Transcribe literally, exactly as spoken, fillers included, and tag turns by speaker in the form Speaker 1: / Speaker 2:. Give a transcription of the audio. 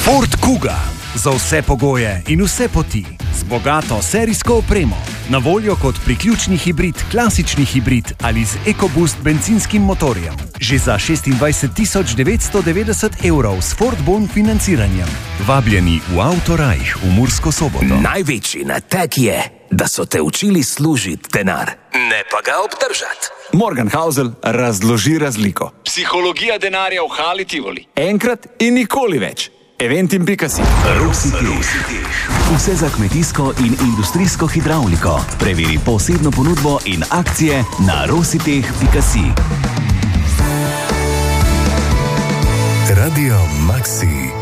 Speaker 1: Ford Kuga. Za vse pogoje in vse poti. Z bogato serijsko opremo. Na voljo kot priključni hibrid, klasični hibrid ali z EcoBoost bencinskim motorjem. Že za šestindvajset tisoč devetsto devetdeset evrov s Ford Bon financiranjem. Vabljeni v Autorajh v Mursko Soboto.
Speaker 2: Največji natek je, da so te učili služiti denar, ne pa ga obdržati.
Speaker 3: Morgan Housel razloži razliko.
Speaker 4: Psihologija denarja v Hali Tivoli.
Speaker 3: Enkrat in nikoli več. Eventim pika si.
Speaker 5: Rositeh. Vse za kmetijsko in industrijsko hidravliko. Preveri posebno ponudbo in akcije na rositeh pika si.
Speaker 6: Radio Maxi.